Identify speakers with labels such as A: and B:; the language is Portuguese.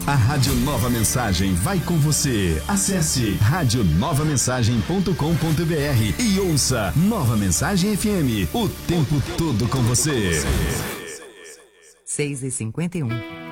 A: A Rádio Nova Mensagem vai com você. Acesse radionovamensagem.com.br e ouça Nova Mensagem FM, o tempo todo com você.
B: 6h51.